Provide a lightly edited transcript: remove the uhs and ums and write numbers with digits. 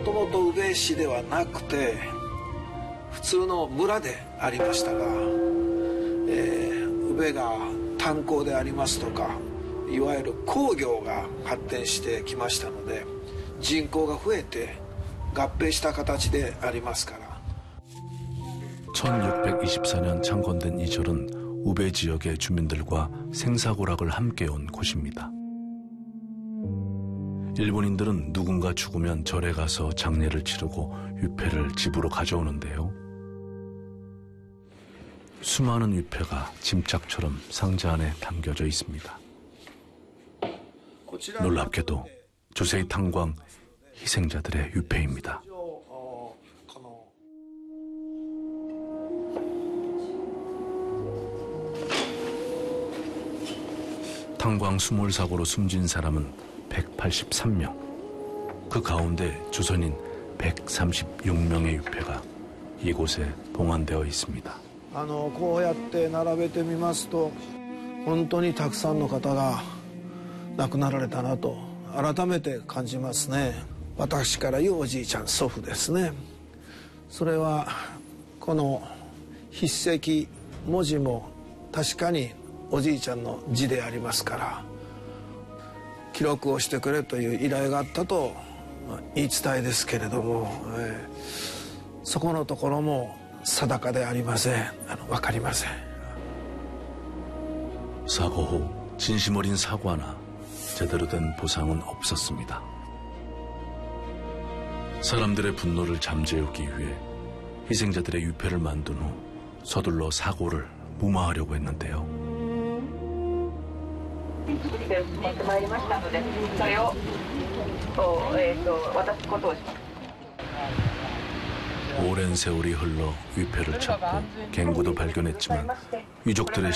ともと宇部市ではなくて普通の村でありましたが、宇部が炭鉱でありますとかいわゆる工業が発展してきましたので人口が増えて合併した形でありますから。 1624년 창건된 이 절은 우베 지역의 주민들과 생사고락을 함께 온 곳입니다. 일본인들은 누군가 죽으면 절에 가서 장례를 치르고 위패를 집으로 가져오는데요. 수많은 위패가 짐짝처럼 상자 안에 담겨져 있습니다. 놀랍게도 조세희 탄광 희생자들의 위패입니다. 탄광 수몰 사고로 숨진 사람은 183명. 그 가운데 조선인 136명의 유패가 이곳에 봉안되어 있습니다. こうやって並べてみますと本当にたくさんの方が亡くなられたなと改めて感じますね。私から言うおじいちゃん祖父ですね。それはこの筆跡文字も確かにおじいちゃんの字でありますから記録をしてくれという依頼があったと言い伝えですけれども、そこのところも定かでありません。分かりません。 사고 후 진심 어린 사과나 제대로 된 보상은 없었습니다. 사람들의 분노를 잠재우기 위해 희생자들의 유패를 만든 후 서둘러 사고를 무마하려고 했는데요. 오랜 세월이 흘러 위패를 찾고 갱구도 발견했지만 유족들의